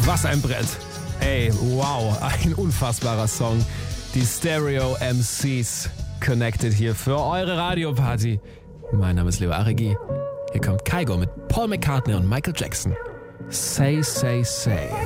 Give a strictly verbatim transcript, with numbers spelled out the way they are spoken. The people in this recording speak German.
Was ein Brett. Ey, wow, ein unfassbarer Song. Die Stereo M Cs connected hier für eure Radioparty. Mein Name ist Leo Arigi. Hier kommt Kygo mit Paul McCartney und Michael Jackson. Say, say, say.